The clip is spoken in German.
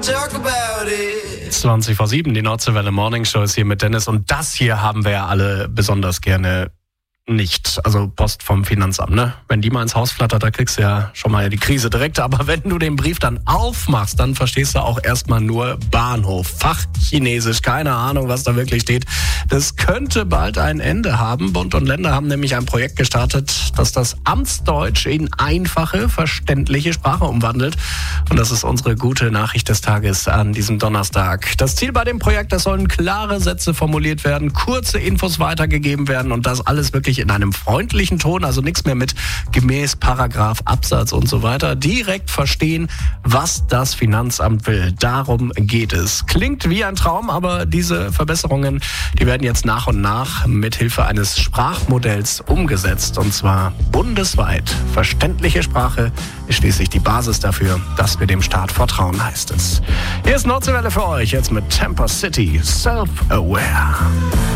20:07, die Nordseewelle Morning Show ist hier mit Dennis und das hier haben wir ja alle besonders gerne nicht. Also Post vom Finanzamt, ne? Wenn die mal ins Haus flattert, da kriegst du ja schon mal die Krise direkt. Aber wenn du den Brief dann aufmachst, dann verstehst du auch erstmal nur Bahnhof. Fachchinesisch, keine Ahnung, was da wirklich steht. Das könnte bald ein Ende haben. Bund und Länder haben nämlich ein Projekt gestartet, das das Amtsdeutsch in einfache, verständliche Sprache umwandelt. Und das ist unsere gute Nachricht des Tages an diesem Donnerstag. Das Ziel bei dem Projekt, das sollen klare Sätze formuliert werden, kurze Infos weitergegeben werden und das alles wirklich in einem freundlichen Ton, also nichts mehr mit gemäß Paragraph, Absatz und so weiter. Direkt verstehen, was das Finanzamt will. Darum geht es. Klingt wie ein Traum, aber diese Verbesserungen, die werden jetzt nach und nach mit Hilfe eines Sprachmodells umgesetzt. Und zwar bundesweit. Verständliche Sprache ist schließlich die Basis dafür, dass wir dem Staat vertrauen, heißt es. Hier ist Nordseewelle für euch, jetzt mit Tampa City, Self-Aware.